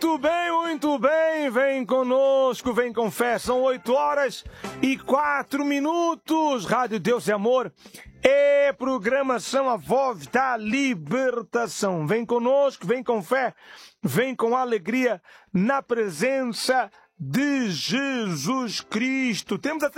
Muito bem, vem conosco, vem com fé, são 8h04. Rádio Deus e Amor e programação A Voz da Libertação. Vem conosco, vem com fé, vem com alegria na presença de Jesus Cristo. Temos